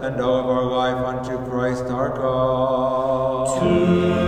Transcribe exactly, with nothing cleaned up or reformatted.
and all of our life unto Christ our God. To